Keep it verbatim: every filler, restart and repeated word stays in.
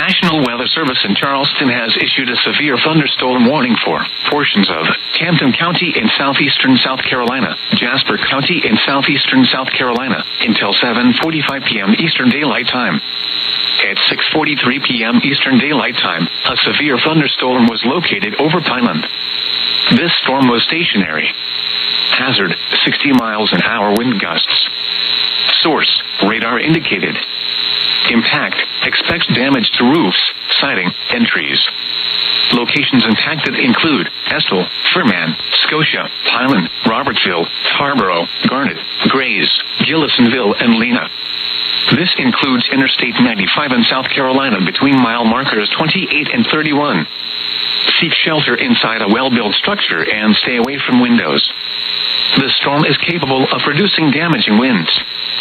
National Weather Service in Charleston has issued a severe thunderstorm warning for portions of Camden County in southeastern South Carolina, Jasper County in southeastern South Carolina, until seven forty-five p.m. Eastern Daylight Time. At six forty-three p.m. Eastern Daylight Time, a severe thunderstorm was located over Pineland. This storm was stationary. Hazard, sixty miles an hour wind gusts. Source, radar indicated. Impact, expects damage to roofs, siding, and trees. Locations impacted include Estill, Furman, Scotia, Pineland, Robertsville, Tarboro, Garnet, Grays, Gillisonville, and Lena. This includes Interstate ninety-five in South Carolina between mile markers twenty-eight and thirty-one. Seek shelter inside a well-built structure and stay away from windows. The storm is capable of producing damaging winds.